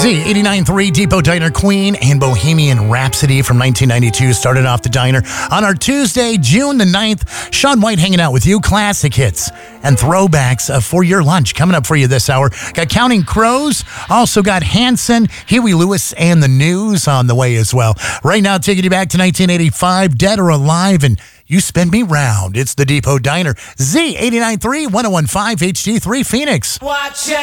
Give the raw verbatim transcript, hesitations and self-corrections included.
Z eighty-nine point three Depot Diner Queen and Bohemian Rhapsody from nineteen ninety-two started off the diner. On our Tuesday, June the ninth, Sean White hanging out with you. Classic hits and throwbacks uh, for your lunch coming up for you this hour. Got Counting Crows, also got Hanson, Huey Lewis, and the News on the way as well. Right now, taking you back to nineteen eighty-five, Dead or Alive, and You Spin Me Round. It's the Depot Diner. Z eighty-nine point three, ten fifteen H D three Phoenix. Watch it.